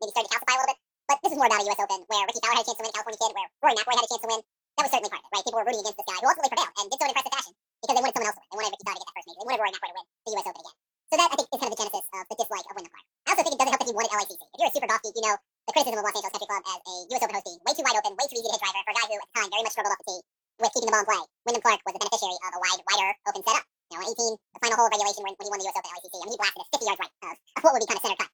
maybe started to calcify a little bit. But this is more about a U.S. Open where Ricky Fowler had a chance to win, a California kid, where Rory McIlroy had a chance to win. That was certainly part of it, right? People were rooting against this guy who ultimately prevailed and did so in impressive fashion because they wanted someone else to win. They wanted Ricky Fowler to get that first major. They wanted Rory McIlroy to win the U.S. Open again. So that, I think, is kind of the genesis of the dislike of Wyndham Clark. I also think it doesn't help that he won at LACC. If you're a super golf geek, you know the criticism of Los Angeles Country Club as a U.S. Open host being way too wide open, way too easy to hit driver for a guy who, at the time, very much struggled off the tee with keeping the ball in play. Wyndham Clark was the beneficiary of a wider open setup. You know, on 18, the final hole of regulation when he won the U.S. Open at LACC, I mean, he blasted it 50 yards right of what would be kind of center cut.